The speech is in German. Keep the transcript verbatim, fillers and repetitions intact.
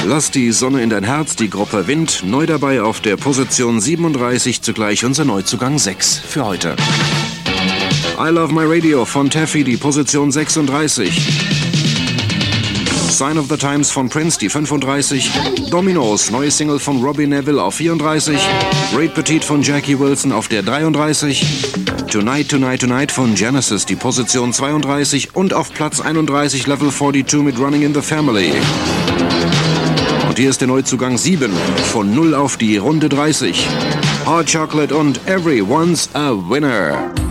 Lass die Sonne in dein Herz, die Gruppe Wind, neu dabei auf der Position siebenunddreißig, zugleich unser Neuzugang sechs für heute. I Love My Radio von Taffy, die Position sechsunddreißig. Sign of the Times von Prince, die fünfunddreißig. Dominoes, neue Single von Robbie Neville auf vierunddreißig. Great Petite von Jackie Wilson auf der dreiunddreißig. Tonight, Tonight, Tonight von Genesis, die Position zweiunddreißig. Und auf Platz einunddreißig Level zweiundvierzig mit Running in the Family. Und hier ist der Neuzugang sieben, von null auf die Runde dreißig. Hot Chocolate und Everyone's a Winner.